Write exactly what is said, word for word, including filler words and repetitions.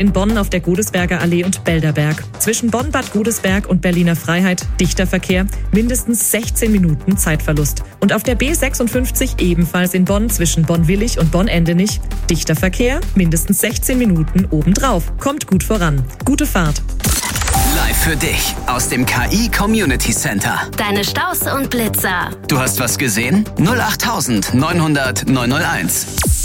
in Bonn auf der Godesberger Allee und Belderberg. Zwischen Bonn-Bad Godesberg und Berliner Freiheit dichter Verkehr, mindestens sechzehn Minuten Zeitverlust. Und auf der B sechsundfünfzig ebenfalls in Bonn zwischen Bonn-Willig und Bonn-Endenich dichter Verkehr, mindestens sechzehn Minuten obendrauf. Kommt gut voran. Gute Fahrt. Live für dich aus dem K I Community Center. Deine Staus und Blitzer. Du hast was gesehen? null acht neunhundert neunhunderт neunhunderteins.